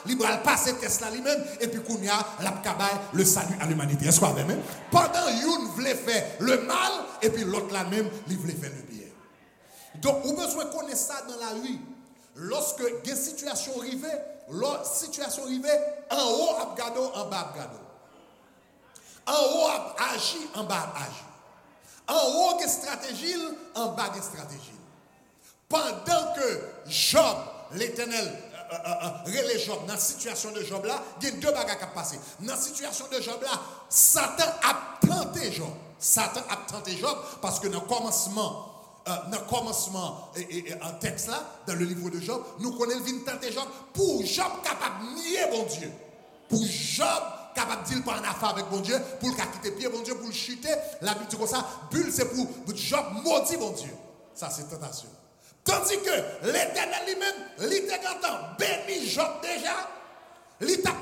il va passer test là lui-même, et puis qu'on y a la cabaye, le salut à l'humanité. Est-ce qu'on va même? Pendant une voulait faire le mal, et puis l'autre là même, il voulait faire le bien. Donc, on a besoin de connaître ça dans la vie. Lorsque des situations arrivent, en haut, abgado, en bas, abgado. En haut, agi, en bas, agi. En haut, des stratégies, en bas, des stratégies. Pendant que Job, l'Éternel, relève Job, dans la situation de Job là, il y a deux bagages qui passent. Dans la situation de Job là, Satan a tenté Job. Satan a tenté Job parce que dans le commencement, en texte là, dans le livre de Job, nous connaissons le tenter Job pour Job capable de nier bon Dieu. Pour Job capable de dire pas en affaire avec bon Dieu, pour le quitter pied bon Dieu, pour le chuter. La Bible dit comme ça, bulle c'est pour Job maudit bon Dieu. Ça c'est tentation. Tandis que l'Éternel lui-même, il était content, béni Job déjà, il t'a